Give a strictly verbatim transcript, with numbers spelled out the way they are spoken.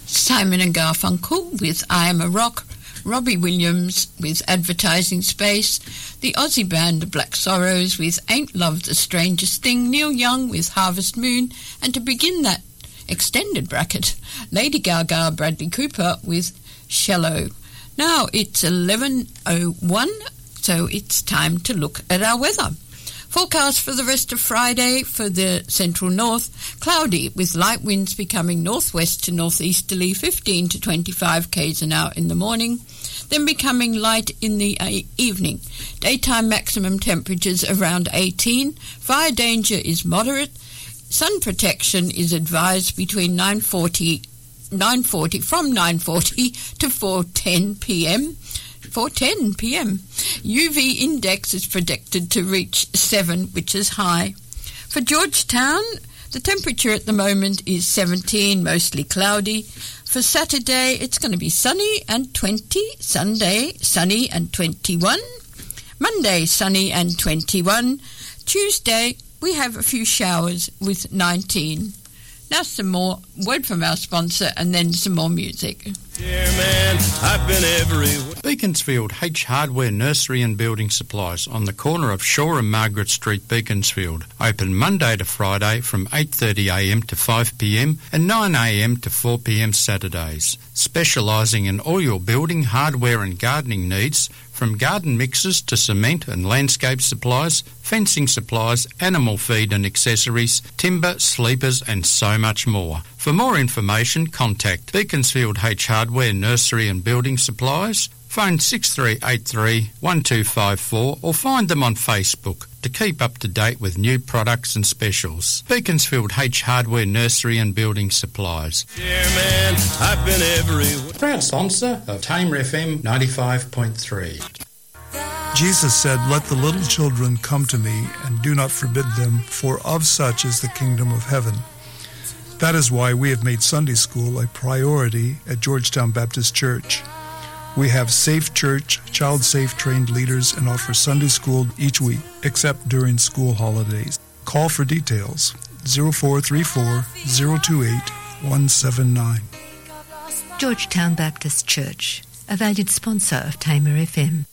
Simon and Garfunkel with I Am a Rock, Robbie Williams with Advertising Space, the Aussie band The Black Sorrows with Ain't Love the Strangest Thing, Neil Young with Harvest Moon, and to begin that extended bracket, Lady Gaga, Bradley Cooper with Shallow. Now it's eleven oh one, so it's time to look at our weather. Forecast for the rest of Friday for the central north, cloudy with light winds becoming northwest to northeasterly, fifteen to twenty-five k's an hour in the morning, then becoming light in the evening. Daytime maximum temperatures around eighteen, fire danger is moderate, sun protection is advised between nine forty, nine forty from nine forty to four ten p.m. four ten p.m. U V index is predicted to reach seven, which is high. For Georgetown, the temperature at the moment is seventeen, mostly cloudy. For Saturday, it's going to be sunny and twenty. Sunday, sunny and twenty-one. Monday, sunny and twenty-one. Tuesday, we have a few showers with nineteen. Now some more word from our sponsor and then some more music. Yeah, man, I've been everywhere. Beaconsfield H Hardware Nursery and Building Supplies on the corner of Shaw and Margaret Street, Beaconsfield. Open Monday to Friday from eight thirty a m to five p m and nine a m to four p m Saturdays. Specialising in all your building, hardware and gardening needs, from garden mixers to cement and landscape supplies, fencing supplies, animal feed and accessories, timber, sleepers and so much more. For more information, contact Beaconsfield H Hardware Nursery and Building Supplies. Phone six three eight three, one two five four or find them on Facebook to keep up to date with new products and specials. Beaconsfield H Hardware Nursery and Building Supplies. Yeah, man, I've been everywhere. Proud sponsor of Tamer F M ninety-five point three. Jesus said, "Let the little children come to me, and do not forbid them, for of such is the kingdom of heaven." That is why we have made Sunday school a priority at Georgetown Baptist Church. We have safe church, child-safe trained leaders and offer Sunday school each week, except during school holidays. Call for details, zero four three four, zero two eight, one seven nine. Georgetown Baptist Church, a valued sponsor of Tamer F M.